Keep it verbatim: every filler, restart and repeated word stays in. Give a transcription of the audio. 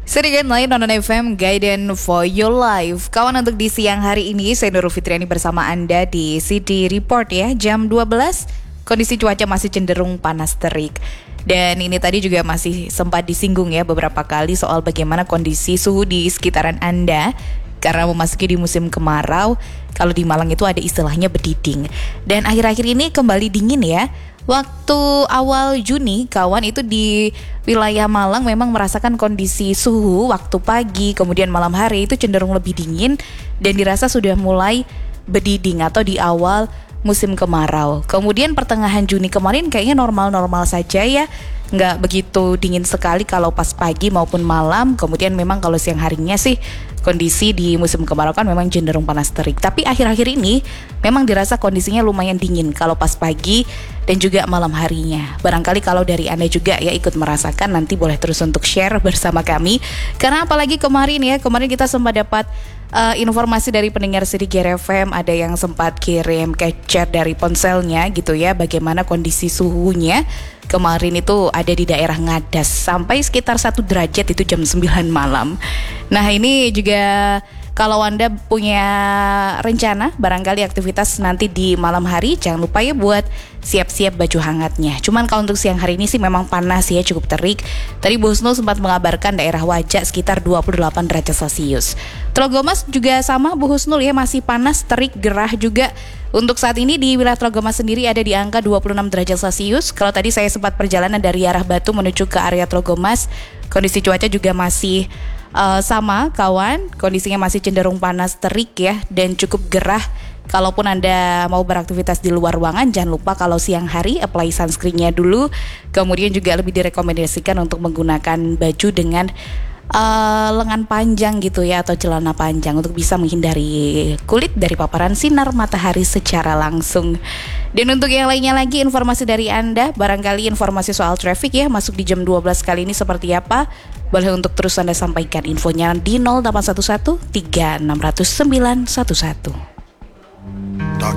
Sedikit lain Nonon F M Guidance for Your Life. Kawan, untuk di siang hari ini saya Nurul Fitriani bersama Anda di City Report ya. Jam dua belas, kondisi cuaca masih cenderung panas terik. Dan ini tadi juga masih sempat disinggung ya beberapa kali soal bagaimana kondisi suhu di sekitaran Anda. Karena memasuki di musim kemarau, kalau di Malang itu ada istilahnya bediding. Dan akhir-akhir ini kembali dingin ya. Waktu awal Juni, kawan, itu di wilayah Malang memang merasakan kondisi suhu waktu pagi, kemudian malam hari itu cenderung lebih dingin dan dirasa sudah mulai bediding atau di awal musim kemarau. Kemudian pertengahan Juni kemarin kayaknya normal-normal saja ya, nggak begitu dingin sekali kalau pas pagi maupun malam. Kemudian memang kalau siang harinya sih kondisi di musim kemarau kan memang cenderung panas terik. Tapi akhir-akhir ini memang dirasa kondisinya lumayan dingin kalau pas pagi dan juga malam harinya. Barangkali kalau dari Anda juga ya ikut merasakan, nanti boleh terus untuk share bersama kami. Karena apalagi kemarin ya, kemarin kita sempat dapat uh, informasi dari pendengar Sedikit F M, ada yang sempat kirim capture dari ponselnya gitu ya, bagaimana kondisi suhunya kemarin itu ada di daerah Ngadas sampai sekitar satu derajat itu jam sembilan malam. Nah ini juga kalau Anda punya rencana barangkali aktivitas nanti di malam hari, jangan lupa ya buat siap-siap baju hangatnya. Cuman kalau untuk siang hari ini sih memang panas ya, cukup terik. Tadi Bu Husnul sempat mengabarkan daerah Wajak sekitar dua puluh delapan derajat Celcius. Trogomas juga sama Bu Husnul ya, masih panas, terik, gerah juga. Untuk saat ini di wilayah Trogomas sendiri ada di angka dua puluh enam derajat Celcius. Kalau tadi saya sempat perjalanan dari arah Batu menuju ke area Trogomas, kondisi cuaca juga masih Uh, sama kawan, kondisinya masih cenderung panas terik ya, dan cukup gerah. Kalaupun Anda mau beraktivitas di luar ruangan, jangan lupa kalau siang hari apply sunscreen-nya dulu. Kemudian juga lebih direkomendasikan untuk menggunakan baju dengan uh, lengan panjang gitu ya, atau celana panjang untuk bisa menghindari kulit dari paparan sinar matahari secara langsung. Dan untuk yang lainnya lagi, informasi dari Anda, barangkali informasi soal traffic ya, masuk di jam dua belas kali ini seperti apa, boleh untuk terus Anda sampaikan infonya di nol delapan satu satu tiga enam nol nol sembilan satu satu.